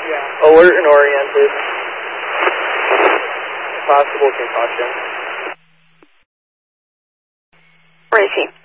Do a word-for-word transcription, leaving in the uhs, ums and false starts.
Yeah. Alert and oriented. Possible concussion. Where is he?